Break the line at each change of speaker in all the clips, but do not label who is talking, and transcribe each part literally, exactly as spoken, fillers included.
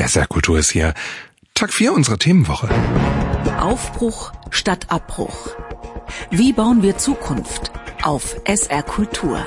S R Kultur ist hier. Tag vier unserer Themenwoche.
Aufbruch statt Abbruch. Wie bauen wir Zukunft auf S R Kultur?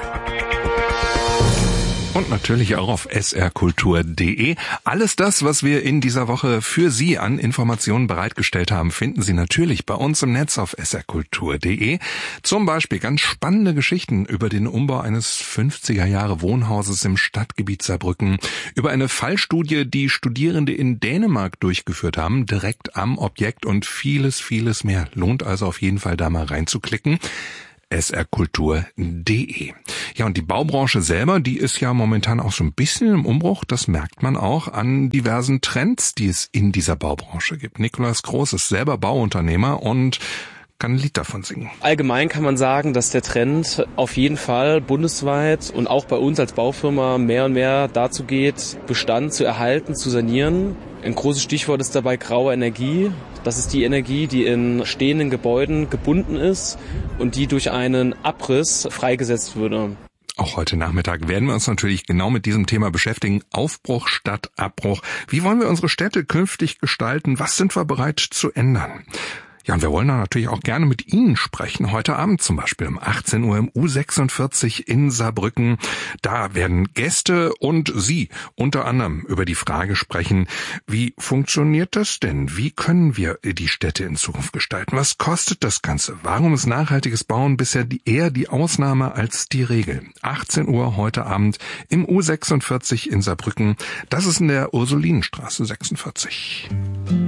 Und natürlich auch auf s r kultur punkt d e. Alles das, was wir in dieser Woche für Sie an Informationen bereitgestellt haben, finden Sie natürlich bei uns im Netz auf s r kultur punkt d e. Zum Beispiel ganz spannende Geschichten über den Umbau eines fünfziger Jahre Wohnhauses im Stadtgebiet Saarbrücken, über eine Fallstudie, die Studierende in Dänemark durchgeführt haben, direkt am Objekt und vieles, vieles mehr. Lohnt also auf jeden Fall da mal reinzuklicken. s r kultur punkt d e. Ja, und die Baubranche selber, die ist ja momentan auch so ein bisschen im Umbruch. Das merkt man auch an diversen Trends, die es in dieser Baubranche gibt. Nikolaus Groß ist selber Bauunternehmer und kann ein Lied davon singen.
Allgemein kann man sagen, dass der Trend auf jeden Fall bundesweit und auch bei uns als Baufirma mehr und mehr dazu geht, Bestand zu erhalten, zu sanieren. Ein großes Stichwort ist dabei graue Energie. Das ist die Energie, die in stehenden Gebäuden gebunden ist und die durch einen Abriss freigesetzt würde.
Auch heute Nachmittag werden wir uns natürlich genau mit diesem Thema beschäftigen. Aufbruch statt Abbruch. Wie wollen wir unsere Städte künftig gestalten? Was sind wir bereit zu ändern? Ja, und wir wollen da natürlich auch gerne mit Ihnen sprechen. Heute Abend zum Beispiel um achtzehn Uhr im U sechsundvierzig in Saarbrücken. Da werden Gäste und Sie unter anderem über die Frage sprechen, wie funktioniert das denn? Wie können wir die Städte in Zukunft gestalten? Was kostet das Ganze? Warum ist nachhaltiges Bauen bisher die, eher die Ausnahme als die Regel? achtzehn Uhr heute Abend im U sechsundvierzig in Saarbrücken. Das ist in der Ursulinenstraße sechsundvierzig.